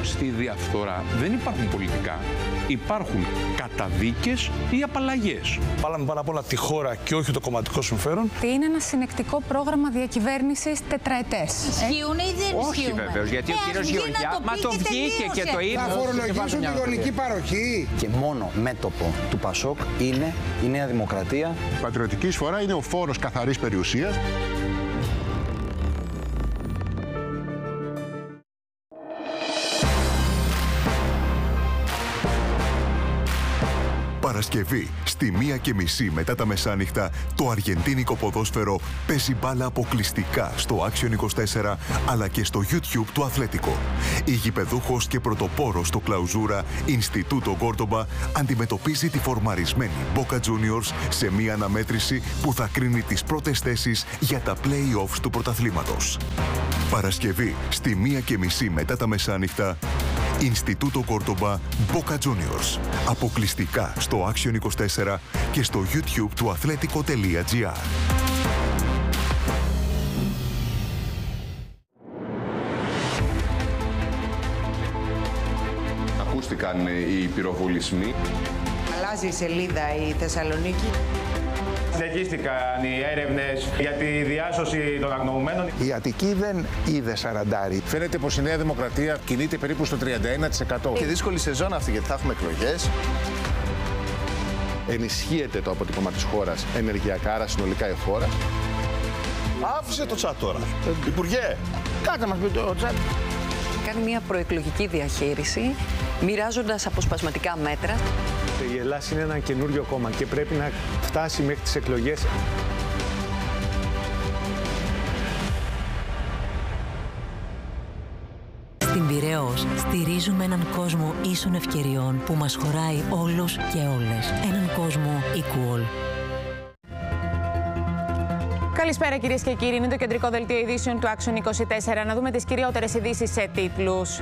Στη διαφθορά δεν υπάρχουν πολιτικά, υπάρχουν καταδίκες ή απαλλαγές. Βάλαμε πάνω απ' όλα τη χώρα και όχι το κομματικό συμφέρον. Είναι ένα συνεκτικό πρόγραμμα διακυβέρνησης τετραετές. Ισχύουν ή δεν ισχύουν? Όχι βεβαίως, γιατί ο κύριος Γεωργιά, μα το βγήκε και το είπε. Θα φορολογήσουν τη γονική παροχή. Και μόνο μέτωπο του Πασόκ είναι η Νέα Δημοκρατία. Η πατριωτική εισφορά είναι ο φόρος καθαρής περιουσίας. Παρασκευή, στη 1:30 μετά τα μεσάνυχτα, το αργεντίνικο ποδόσφαιρο παίζει μπάλα αποκλειστικά στο Action 24 αλλά και στο YouTube του Αθλέτικο. Η γηπεδούχος και πρωτοπόρος στο Κλαουζούρα Ινστιτούτο Κόρτομπα αντιμετωπίζει τη φορμαρισμένη Boca Juniors σε μια αναμέτρηση που θα κρίνει τις πρώτες θέσεις για τα play-offs του πρωταθλήματος. Παρασκευή, στη 1:30 μετά τα μεσάνυχτα, Ινστιτούτο Κόρτομπα Boca Juniors. Αποκλειστικά στο Action 24 και στο YouTube του αθλέτικο.gr. Ακούστηκαν οι πυροβολισμοί. Αλλάζει η σελίδα η Θεσσαλονίκη. Συνεχίστηκαν οι έρευνες για τη διάσωση των αγνοωμένων. Η Αττική δεν είδε σαραντάρι. Φαίνεται πως η Νέα Δημοκρατία κινείται περίπου στο 31%. Και δύσκολη σεζόν αυτή, γιατί θα έχουμε εκλογές. Ενισχύεται το αποτύπωμα της χώρας ενεργειακά, άρα συνολικά η χώρα. Άφησε το τσάτ τώρα. Υπουργέ, Κάτσε μας πει το τσάτ. Κάνει μια προεκλογική διαχείριση, μοιράζοντας αποσπασματικά μέτρα. Η Ελλάδα είναι ένα καινούριο κόμμα και πρέπει να φτάσει μέχρι τις εκλογές. Στην Πειραιώς στηρίζουμε έναν κόσμο ίσων ευκαιριών που μας χωράει όλους και όλες. Έναν κόσμο equal. Καλησπέρα κυρίες και κύριοι, είναι το κεντρικό δελτίο ειδήσεων του Action 24. Να δούμε τις κυριότερες ειδήσεις σε τίτλους.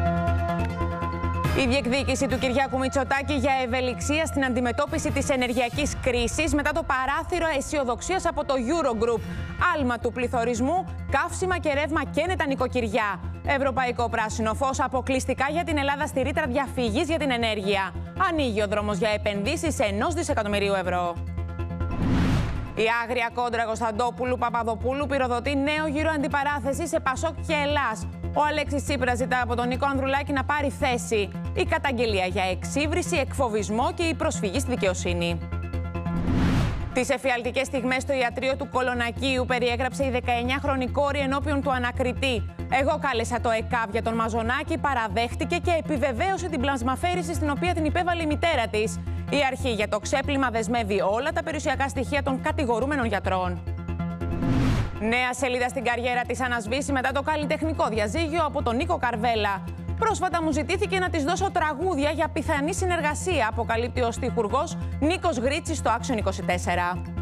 Η διεκδίκηση του Κυριάκου Μητσοτάκη για ευελιξία στην αντιμετώπιση της ενεργειακής κρίσης μετά το παράθυρο αισιοδοξίας από το Eurogroup. Άλμα του πληθωρισμού, καύσιμα και ρεύμα καίνε τα νοικοκυριά. Ευρωπαϊκό πράσινο φως αποκλειστικά για την Ελλάδα στη ρήτρα διαφυγής για την ενέργεια. Ανοίγει ο δρόμος για επενδύσεις 1 δισεκατομμυρίου ευρώ. Η άγρια κόντρα Κωνσταντόπουλου-Παπαδοπούλου πυροδοτεί νέο γύρο αντιπαράθεση σε Πασόκ και Ελλάς. Ο Αλέξης Τσίπρας ζητά από τον Νίκο Ανδρουλάκη να πάρει θέση. Η καταγγελία για εξύβριση, εκφοβισμό και η προσφυγή στη δικαιοσύνη. Τις εφιαλτικές στιγμές στο ιατρείο του Κολονακίου περιέγραψε η 19χρονη κόρη ενώπιον του ανακριτή. Εγώ κάλεσα το ΕΚΑΒ για τον Μαζονάκη, παραδέχτηκε και επιβεβαίωσε την πλασμαφέρηση στην οποία την υπέβαλε η μητέρα της. Η αρχή για το ξέπλυμα δεσμεύει όλα τα περιουσιακά στοιχεία των κατηγορούμενων γιατρών. Νέα σελίδα στην καριέρα της ανασβήσει μετά το καλλιτεχνικό διαζύγιο από τον Νίκο Καρβέλα. Πρόσφατα μου ζητήθηκε να της δώσω τραγούδια για πιθανή συνεργασία, αποκαλύπτει ο στιχουργός Νίκος Γρίτσης στο Action 24.